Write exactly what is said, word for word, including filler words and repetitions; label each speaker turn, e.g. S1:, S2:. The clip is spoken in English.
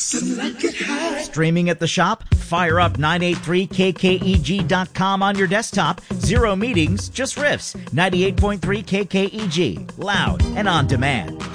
S1: Streaming at the shop? Fire up nine eighty-three K K E G dot com on your desktop. Zero meetings, just riffs. ninety-eight point three K K E G. Loud and on demand.